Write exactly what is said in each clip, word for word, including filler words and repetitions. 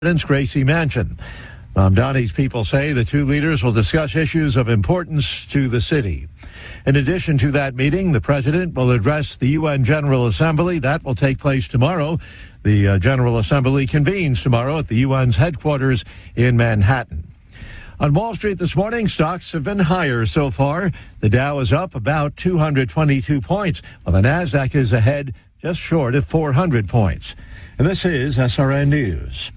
President's Gracie Mansion. Mamdani's people say the two leaders will discuss issues of importance to the city. In addition to that meeting, the president will address the U N General Assembly. That will take place tomorrow. The uh, General Assembly convenes tomorrow at the U N's headquarters in Manhattan. On Wall Street this morning, stocks have been higher so far. The Dow is up about two hundred twenty-two points, while the Nasdaq is ahead just short of four hundred points. And this is S R N News.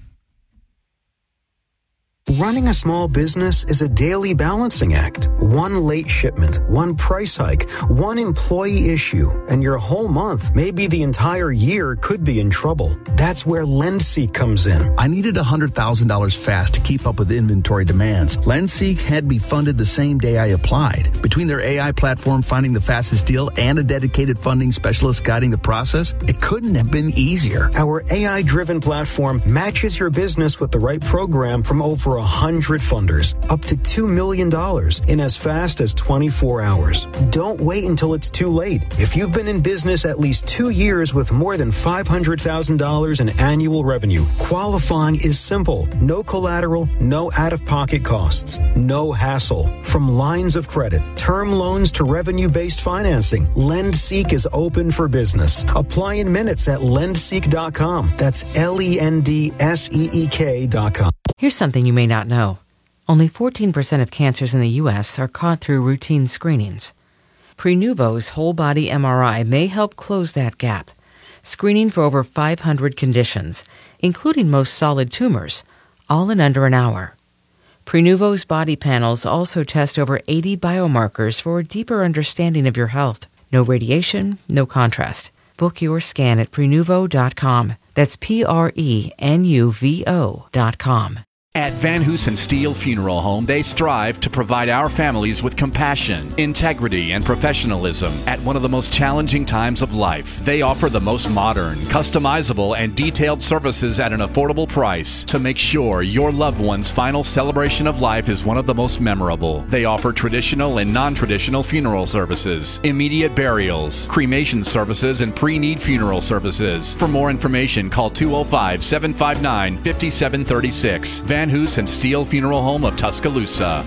Running a small business is a daily balancing act. One late shipment, one price hike, one employee issue, and your whole month, maybe the entire year, could be in trouble. That's where LendSeek comes in. I needed one hundred thousand dollars fast to keep up with inventory demands. LendSeek had me funded the same day I applied. Between their A I platform finding the fastest deal and a dedicated funding specialist guiding the process, it couldn't have been easier. Our A I-driven platform matches your business with the right program from over one hundred funders, up to two million dollars in as fast as twenty-four hours. Don't wait until it's too late. If you've been in business at least two years with more than five hundred thousand dollars in annual revenue, qualifying is simple. No collateral, no out-of-pocket costs, no hassle. From lines of credit, term loans to revenue-based financing, LendSeek is open for business. Apply in minutes at lendseek dot com. That's L E N D S E E K dot com. Here's something you may not know. Only fourteen percent of cancers in the U S are caught through routine screenings. Prenuvo's whole-body M R I may help close that gap, screening for over five hundred conditions, including most solid tumors, all in under an hour. Prenuvo's body panels also test over eighty biomarkers for a deeper understanding of your health. No radiation, no contrast. Book your scan at prenuvo dot com. That's P R E N U V O dot com. At Van Hoosen Steel Funeral Home, they strive to provide our families with compassion, integrity, and professionalism at one of the most challenging times of life. They offer the most modern, customizable, and detailed services at an affordable price to make sure your loved one's final celebration of life is one of the most memorable. They offer traditional and non-traditional funeral services, immediate burials, cremation services, and pre-need funeral services. For more information, call two oh five, seven five nine, five seven three six. Van Hoosen Steel Funeral Home of Tuscaloosa.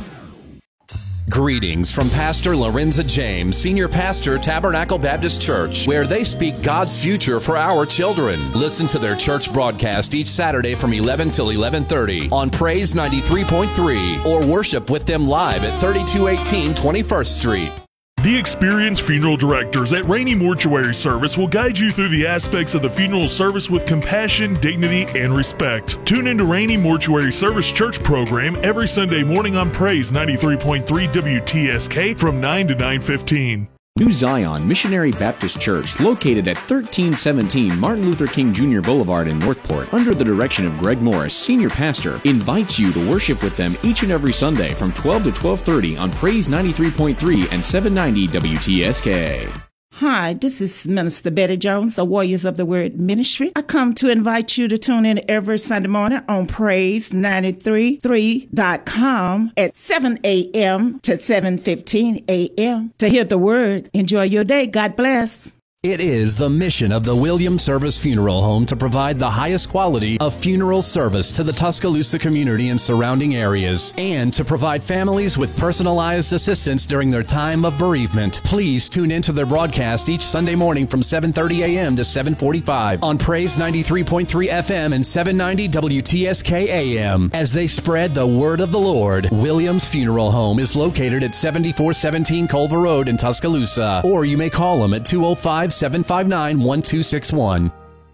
Greetings from Pastor Lorenza James, Senior Pastor, Tabernacle Baptist Church, where they speak God's future for our children. Listen to their church broadcast each Saturday from eleven till eleven thirty on Praise ninety-three point three, or worship with them live at thirty-two eighteen twenty-first Street. The experienced funeral directors at Rainey Mortuary Service will guide you through the aspects of the funeral service with compassion, dignity, and respect. Tune into Rainey Mortuary Service Church program every Sunday morning on Praise ninety-three point three W T S K from nine to nine fifteen. New Zion Missionary Baptist Church, located at thirteen seventeen Martin Luther King Junior Boulevard in Northport, under the direction of Greg Morris, Senior Pastor, invites you to worship with them each and every Sunday from twelve to twelve thirty on Praise ninety-three point three and seven ninety W T S K. Hi, this is Minister Betty Jones, the Warriors of the Word Ministry. I come to invite you to tune in every Sunday morning on Praise ninety-three point three dot com at seven a.m. to seven fifteen a.m. to hear the Word. Enjoy your day. God bless. It is the mission of the Williams Service Funeral Home to provide the highest quality of funeral service to the Tuscaloosa community and surrounding areas, and to provide families with personalized assistance during their time of bereavement. Please tune into their broadcast each Sunday morning from seven thirty a.m. to seven forty-five on Praise ninety-three point three F M and seven ninety W T S K A M as they spread the word of the Lord. Williams Funeral Home is located at seventy-four seventeen Culver Road in Tuscaloosa, or you may call them at two oh five, seven five nine, one two six one.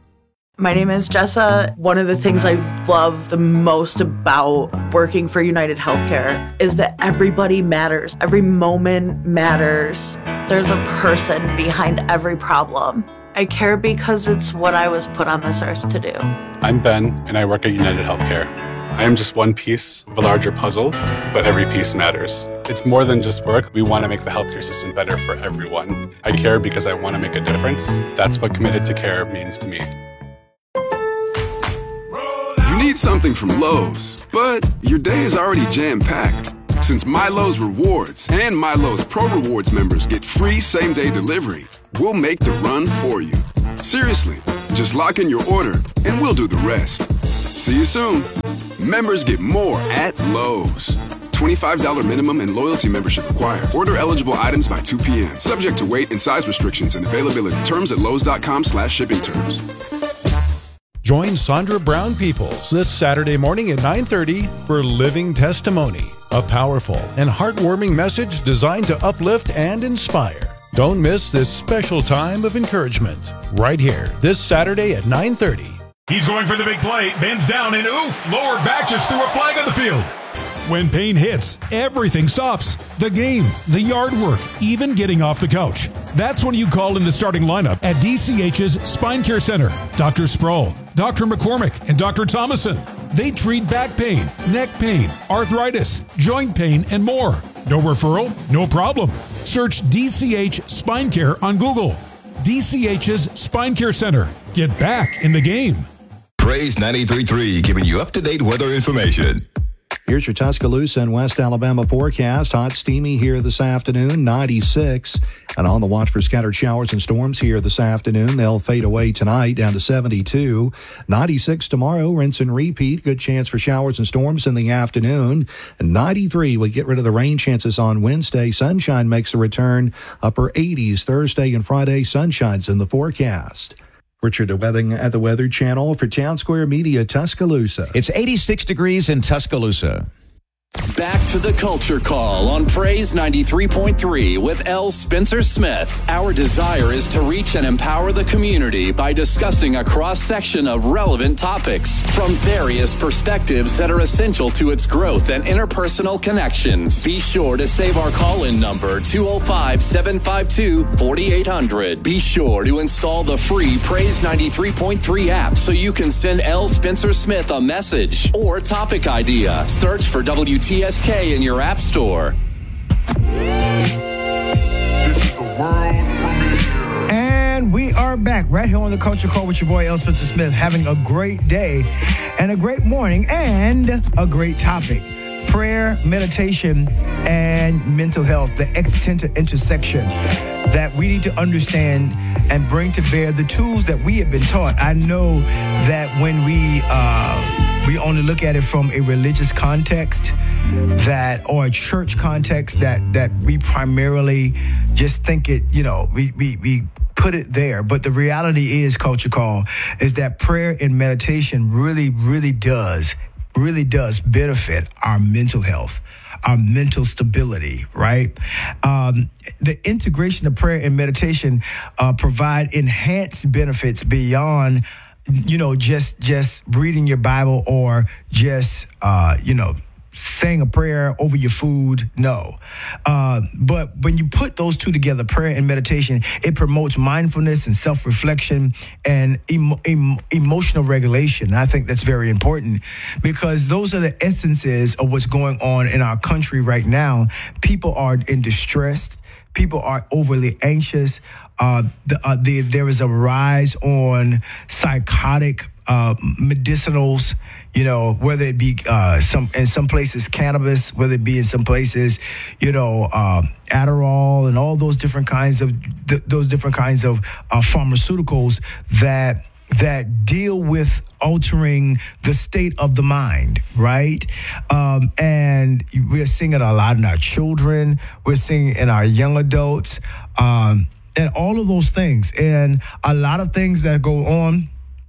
My name is Jessa. One of the things I love the most about working for United Healthcare is that everybody matters. Every moment matters. There's a person behind every problem. I care because it's what I was put on this earth to do. I'm Ben, and I work at United Healthcare. I am just one piece of a larger puzzle, but every piece matters. It's more than just work. We want to make the healthcare system better for everyone. I care because I want to make a difference. That's what Committed to Care means to me. You need something from Lowe's, but your day is already jam-packed. Since MyLowe's Rewards and MyLowe's Pro Rewards members get free same-day delivery, we'll make the run for you. Seriously, just lock in your order and we'll do the rest. See you soon. Members get more at Lowe's. twenty-five dollars minimum and loyalty membership required. Order eligible items by two p.m. Subject to weight and size restrictions and availability. Terms at lowes.com slash shipping terms. Join Sandra Brown Peoples this Saturday morning at nine thirty for Living Testimony, a powerful and heartwarming message designed to uplift and inspire. Don't miss this special time of encouragement right here this Saturday at nine thirty. He's going for the big play, bends down, and oof, lower back just threw a flag on the field. When pain hits, everything stops. The game, the yard work, even getting off the couch. That's when you call in the starting lineup at D C H's Spine Care Center. Doctor Sproul, Doctor McCormick, and Doctor Thomason. They treat back pain, neck pain, arthritis, joint pain, and more. No referral? No problem. Search D C H Spine Care on Google. D C H's Spine Care Center. Get back in the game. Praise ninety-three point three, giving you up-to-date weather information. Here's your Tuscaloosa and West Alabama forecast. Hot, steamy here this afternoon, ninety-six. And on the watch for scattered showers and storms here this afternoon. They'll fade away tonight down to seventy-two. ninety-six tomorrow, rinse and repeat. Good chance for showers and storms in the afternoon. And ninety-three, we get rid of the rain chances on Wednesday. Sunshine makes a return. Upper eighties Thursday and Friday. Sunshine's in the forecast. Richard Webbing at the Weather Channel for Town Square Media, Tuscaloosa. It's eighty-six degrees in Tuscaloosa. Back to the Culture Call on Praise ninety-three point three with L. Spencer Smith. Our desire is to reach and empower the community by discussing a cross-section of relevant topics from various perspectives that are essential to its growth and interpersonal connections. Be sure to save our call-in number, two oh five, seven five two, four eight zero zero. Be sure to install the free Praise ninety-three point three app so you can send L. Spencer Smith a message or topic idea. Search for W T S K in your app store. This is a world premiere. And we are back right here on the Culture Call with your boy L. Spencer Smith, having a great day and a great morning and a great topic. Prayer, meditation, and mental health, the inter- intersection that we need to understand and bring to bear the tools that we have been taught. I know that when we uh, we only look at it from a religious context, that or a church context, that that we primarily just think it, you know, we we we put it there. But the reality is, Culture Call, is that prayer and meditation really, really does, really does benefit our mental health, our mental stability, right? Um, the integration of prayer and meditation uh, provide enhanced benefits beyond, you know, just just reading your Bible or just, uh, you know, saying a prayer over your food. No. Uh, but when you put those two together, prayer and meditation, it promotes mindfulness and self-reflection and emo- em- emotional regulation. And I think that's very important because those are the essences of what's going on in our country right now. People are in distress. People are overly anxious. Uh, the, uh, the, there is a rise on psychotic uh, medicinals, you know, whether it be uh, some in some places cannabis, whether it be in some places, you know, uh, Adderall and all those different kinds of th- those different kinds of uh, pharmaceuticals that that deal with altering the state of the mind, right? Um, and we're seeing it a lot in our children. We're seeing it in our young adults, um, and all of those things. And a lot of things that go on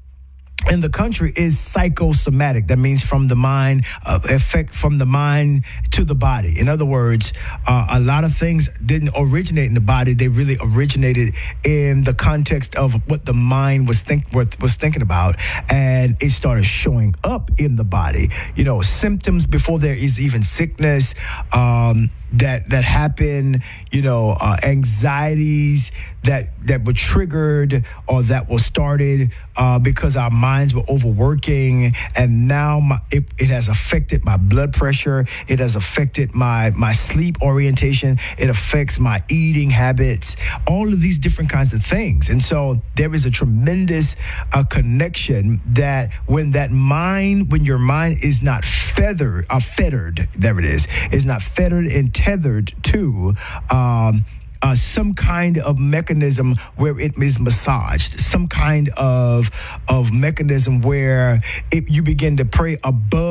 in the country is psychosomatic. That means from the mind, uh, effect from the mind to the body. In other words, uh, a lot of things didn't originate in the body. They really originated in the context of what the mind was think was thinking about, and it started showing up in the body. You know, symptoms before there is even sickness um, that that happen. You know, uh, anxieties that that were triggered or that were started uh, because our minds were overworking, and now my, it, it has affected my blood pressure. It has affected my my sleep orientation. It affects my eating habits. All of these different kinds of things, and so there is a tremendous uh, connection that when that mind, when your mind is not feathered, uh, fettered, there it is, is not fettered and tethered to. Um, uh, some kind of mechanism where it is massaged, some kind of of mechanism where it, you begin to pray above